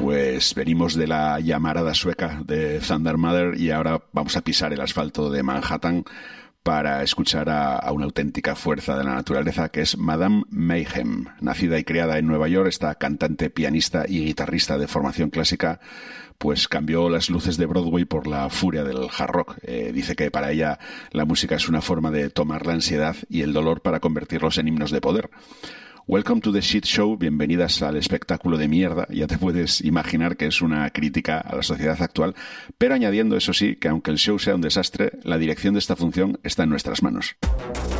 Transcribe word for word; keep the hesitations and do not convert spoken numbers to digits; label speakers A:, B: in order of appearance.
A: Pues venimos de la llamarada sueca de Thunder Mother y ahora vamos a pisar el asfalto de Manhattan para escuchar a, a una auténtica fuerza de la naturaleza que es Madame Mayhem. Nacida y criada en Nueva York, esta cantante, pianista y guitarrista de formación clásica pues cambió las luces de Broadway por la furia del hard rock. Eh, dice que para ella la música es una forma de tomar la ansiedad y el dolor para convertirlos en himnos de poder. Welcome to the Shit Show, bienvenidas al espectáculo de mierda. Ya te puedes imaginar que es una crítica a la sociedad actual, pero añadiendo, eso sí, que aunque el show sea un desastre, la dirección de esta función está en nuestras manos.